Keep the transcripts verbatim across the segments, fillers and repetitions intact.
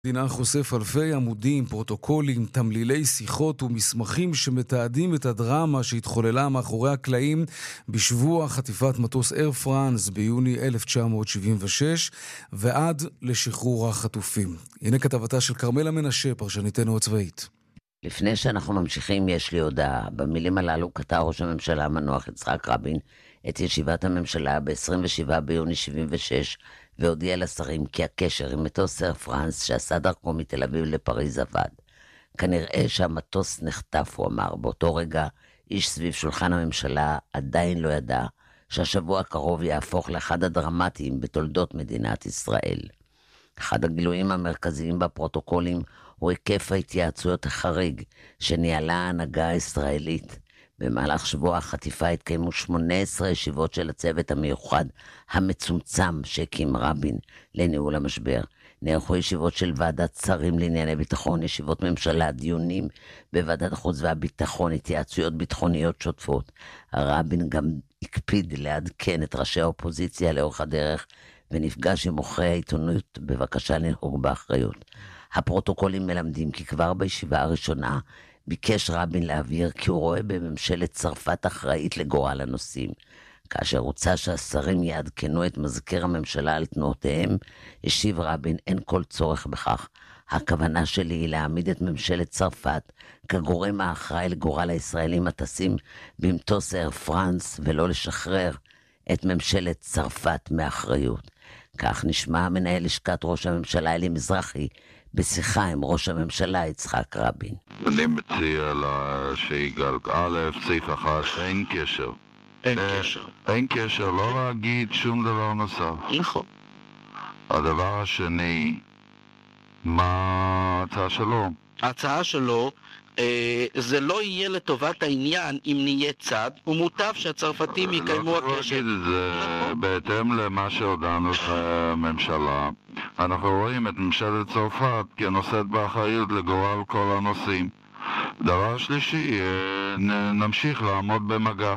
המדינה חושף אלפי עמודים, פרוטוקולים, תמלילי שיחות ומסמכים שמתעדים את הדרמה שהתחוללה מאחורי הקלעים בשבוע חטיפת מטוס אייר פרנס ביוני אלף תשע מאות שבעים ושש ועד לשחרור החטופים. הנה כתבתה של קרמלה מנשה, פרשניתנו הצבאית. לפני שאנחנו ממשיכים, יש לי הודעה. במילים הללו קטע ראש הממשלה המנוח יצחק רבין את ישיבת הממשלה ב-עשרים ושבעה ביוני שבעים ושש, והודיע לשרים כי הקשר עם מטוס אייר פרנס שעשה דרכו מתל אביב לפריז עבד. כנראה שהמטוס נחטף, הוא אמר. באותו רגע איש סביב שולחן הממשלה עדיין לא ידע שהשבוע הקרוב יהפוך לאחד הדרמטיים בתולדות מדינת ישראל. אחד הגילויים המרכזיים בפרוטוקולים הוא היקף ההתייעצויות החריג שניהלה ההנהגה הישראלית. במהלך שבוע החטיפה התקיימו שמונה עשרה ישיבות של הצוות המיוחד המצומצם שהקים רבין לניהול המשבר. נערכו ישיבות של ועדת שרים לענייני ביטחון, ישיבות ממשלה, דיונים בוועדת החוץ והביטחון, התייעצויות ביטחוניות שוטפות. רבין גם הקפיד לעדכן את ראשי האופוזיציה לאורך הדרך, ונפגש עם עורכי העיתונות בבקשה לנהוג באחריות. הפרוטוקולים מלמדים כי כבר בישיבה הראשונה ביקש רבין להבהיר כי הוא רואה בממשלת צרפת אחראית לגורל הנושאים. כאשר רוצה שהשרים יעדכנו את מזכיר הממשלה על תנועותיהם, השיב רבין, אין כל צורך בכך. הכוונה שלי היא להעמיד את ממשלת צרפת כגורם האחראי לגורל הישראלים הטסים במטוס אייר פרנס, ולא לשחרר את ממשלת צרפת מאחריות. כך נשמע מנהל לשכת ראש הממשלה אלי מזרחי בשיחה עם ראש הממשלה יצחק רבין. אני מציע לה שיגאל א', סעיף אחד, אין קשר. אין קשר. אין קשר, לא להגיד שום דבר נוסף. נכון. הדבר השני, מה ההצעה שלו? ההצעה שלו, אה, זה לא יהיה לטובת העניין אם נהיה צד, ומוטב שהצרפתים יקיימו הקשר. לא צריך להגיד את זה בהתאם למה שהודענו לממשלה. אנחנו רואים את ממשלת צרפת כנושאת באחריות לגורל כל הנושאים. דבר שלישי, נמשיך לעמוד במגע.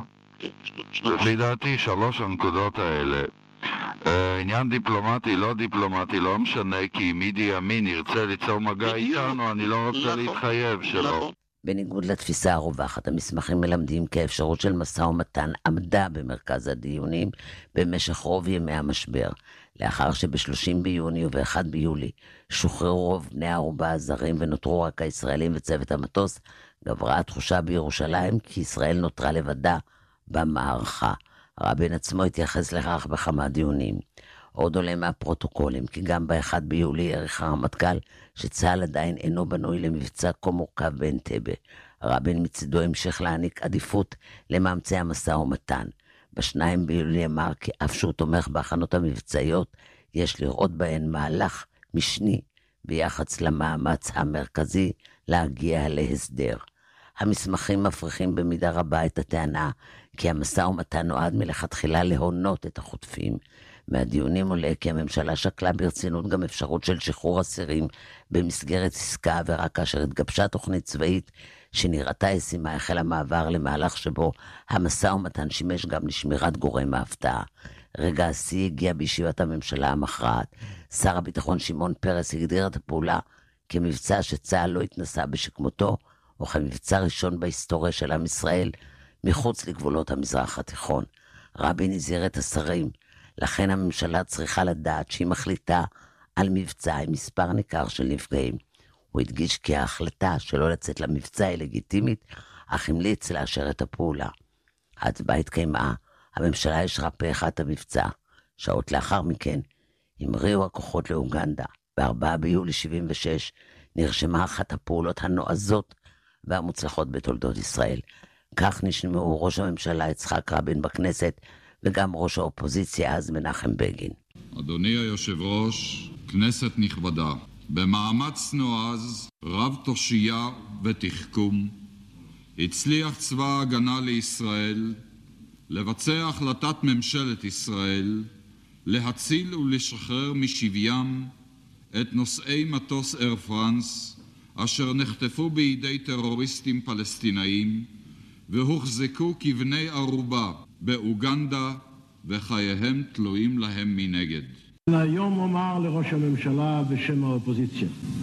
לדעתי שלוש הנקודות האלה, עניין דיפלומטי, לא דיפלומטי, לא משנה, כי אם אידי אמין ירצה ליצור מגע איתנו, אני לא רוצה להתחייב שלא. בניגוד לתפיסה הרווחת, המסמכים מלמדים כי האפשרות של משא ומתן עמדה במרכז הדיונים במשך רוב ימי המשבר. לאחר שב-שלושים ביוני וב-אחד ביולי שוחררו רוב בני הערובה הזרים ונותרו רק הישראלים וצוות המטוס, גברה התחושה בירושלים כי ישראל נותרה לבדה במערכה. רבין עצמו התייחס לכך בכמה דיונים. עוד עולה מהפרוטוקולים כי גם ב-אחד ביולי העריך הרמטכ"ל שצה"ל עדיין אינו בנוי למבצע כה מורכב באנטבה. רבין מצידו המשיך להעניק עדיפות למאמצי המשא ומתן. בשניים ביולי אמר כי אף שהוא תומך בהכנות המבצעיות, יש לראות בהן מהלך משני ביחס למאמץ המרכזי להגיע להסדר. המסמכים מפריכים במידה רבה את הטענה כי המשא ומתן נועד מלכתחילה להונות את החוטפים. מהדיונים עולה כי הממשלה שקלה ברצינות גם אפשרות של שחרור אסירים במסגרת עסקה, ורק כאשר התגבשה תוכנית צבאית שנראתה ישימה החל המעבר למהלך שבו המשא ומתן שימש גם לשמירת גורם ההפתעה. רגע השיא הגיע בישיבת הממשלה המכרעת. שר הביטחון שמעון פרס הגדיר את הפעולה כמבצע שצה"ל לא התנסה בשכמותו, או כמבצע ראשון בהיסטוריה של עם ישראל מחוץ לגבולות המזרח התיכון. רבין הזהיר את השרים, לכן הממשלה צריכה לדעת שהיא מחליטה על מבצע עם מספר ניכר של נפגעים. הוא הדגיש כי ההחלטה שלא לצאת למבצע היא לגיטימית, אך המליץ לאשר את הפעולה. ההצבעה התקיימה, הממשלה אישרה פה אחד את המבצע. שעות לאחר מכן המריאו הכוחות לאוגנדה. ב-ארבעה ביולי שבעים ושש נרשמה אחת הפעולות הנועזות והמוצלחות בתולדות ישראל. כך נשמעו ראש הממשלה יצחק רבין בכנסת וגם ראש האופוזיציה אז מנחם בגין. אדוני היושב ראש, כנסת נכבדה, במאמץ נועז, רב תושייה ותחכום, הצליח צבא ההגנה לישראל לבצע החלטת ממשלת ישראל להציל ולשחרר משביים את נוסעי מטוס אייר פרנס אשר נחטפו בידי טרוריסטים פלסטינאים והוחזקו כבני ערובה באוגנדה וחייהם תלויים להם מנגד. היום אומר לראש הממשלה בשם האופוזיציה.